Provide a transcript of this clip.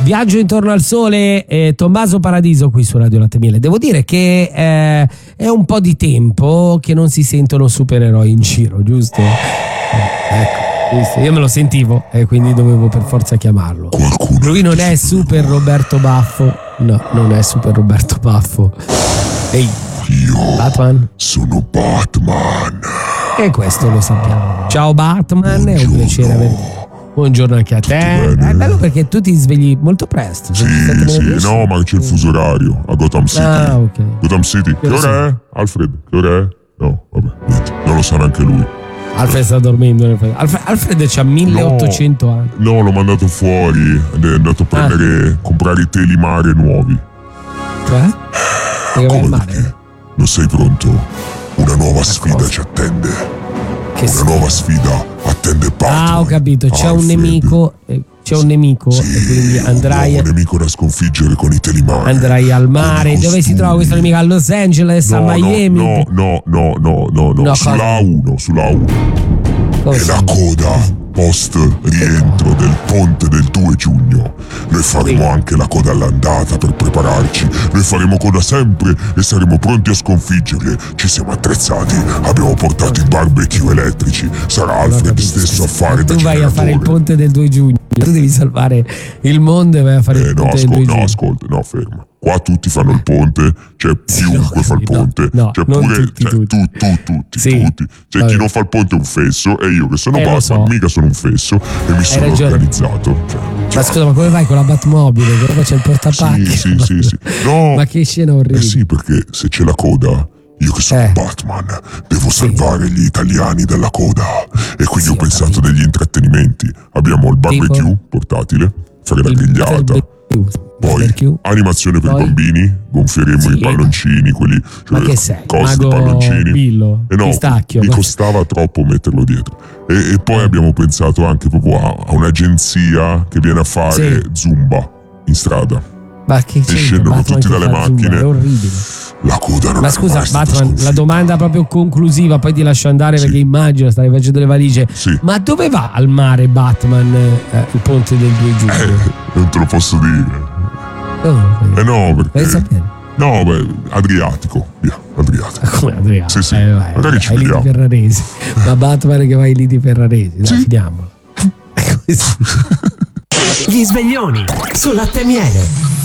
Viaggio intorno al sole, Tommaso Paradiso qui su Radio Latte Miele. Devo dire che è un po' di tempo che non si sentono supereroi in giro, giusto? Ecco, giusto. Io me lo sentivo e quindi dovevo per forza chiamarlo. Lui non è super Roberto Baffo. No, non è super Roberto Baffo. Ehi, Io Batman? sono Batman. E questo lo sappiamo. Ciao Batman, è un piacere averti. Buongiorno anche a te. bene? È bello perché tu ti svegli molto presto. Sì, no, ma c'è il fuso orario a Gotham City. Ah, ok. Gotham City. Che ora è? Alfred, che ora è? No, vabbè, niente, non lo sa neanche lui. Alfred sta dormendo. Alfred c'ha 1800 anni. No, l'ho mandato fuori ed è andato a comprare i teli mare nuovi. Cioè? Perché vai al Come mare? perché? Non sei pronto? Una nuova sfida ci attende. Una nuova sfida attende Batman. Ah, ho capito, c'è un Alfred. nemico. C'è un nemico Sì, e quindi un nuovo nemico da sconfiggere con i teli mare. andrai al mare. Con i Dove si trova questo costumi. nemico? A Los Angeles, a Miami? No, No, sulla A1, sulla A1. Cosa? E la coda post rientro del ponte del 2 giugno. Noi faremo anche la coda all'andata per prepararci. Noi faremo coda sempre e saremo pronti a sconfiggerle. Ci siamo attrezzati, abbiamo portato i barbecue elettrici. Sarà Alfred stesso a fare da Tu vai a fare il generatore. ponte del 2 giugno. Tu devi salvare il mondo e vai a fare il No, ponte del 2 giugno. ascolta, ferma. Qua tutti fanno il ponte, cioè chiunque fa il ponte, no, cioè non pure tutti, cioè, tutti. Sì, tutti. Cioè vabbè. chi non fa il ponte è un fesso e io che sono lo Batman, so. mica sono un fesso e mi sono ragione. organizzato. Ma scusa, ma come vai con la Batmobile? Che c'è il portapacchi? Sì. No, Ma che scena orribile. sì, perché se c'è la coda, io che sono Batman, devo salvare gli italiani dalla coda. E quindi ho pensato degli intrattenimenti. Abbiamo il barbecue portatile, fare la grigliata. Poi animazione per i bambini, gonfieremo i palloncini, quelli, Ma che sei? cose di Mago palloncini. Billo? E no, Pistacchio? mi costava troppo metterlo dietro. E poi abbiamo pensato anche proprio a un'agenzia che viene a fare Zumba in strada. Ma che E c'è? scendono Batman tutti che dalle fa Zumba, macchine. è orribile. La coda non Ma è scusa, mai stata Batman, la sconfitta. domanda proprio conclusiva, poi ti lascio andare perché immagino stai facendo le valigie. Sì. Ma dove va al mare Batman, il ponte del 2 giugno? Non te lo posso dire. No, Vuoi perché... sapere? No, beh, Adriatico, via, Adriatico. Come Adriano? Sì, Vai, magari ci ai lidi vediamo. ferraresi. Ma Batman che va ai lidi ferraresi, dai, finiamola. Gli sveglioni su Latte Miele.